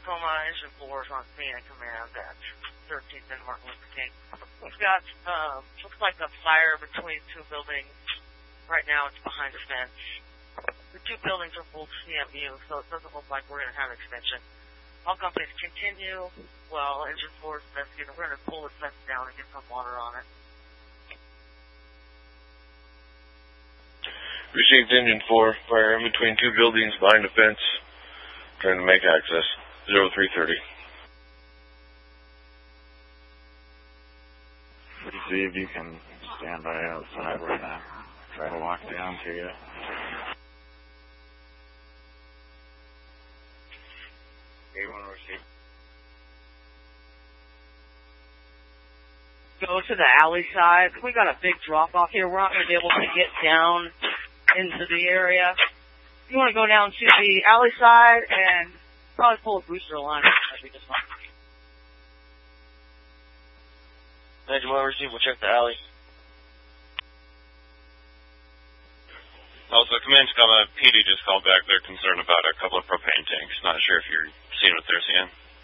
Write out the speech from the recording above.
Tacoma Engine 4 is on scene and command at 13th and Martin Luther King. We've got, looks like a fire between two buildings. Right now it's behind a fence. The two buildings are both CMU, so it doesn't look like we're going to have extension. All companies continue. Well, Engine 4 is investigating. We're going to pull the fence down and get some water on it. Received Engine 4, fire in between two buildings behind a fence, trying to make access. 0330. See if you can stand by outside right now. Try to walk down to you. Go to the alley side. We got a big drop off here. We're not going to be able to get down into the area. You want to go down to the alley side and probably pull a booster line. That'd be just fine. Engine 1 received, we'll check the alley. Also, Command Scum, PD just called back. They're concerned about a couple of propane tanks. Not sure if you're seeing what they're seeing.